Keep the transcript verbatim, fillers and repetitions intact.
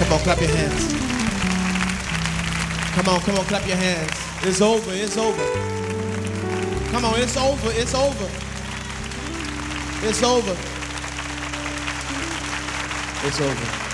Come on, clap your hands. Come on, come on, clap your hands. It's over, it's over. Come on, it's over, it's over. It's over. It's over.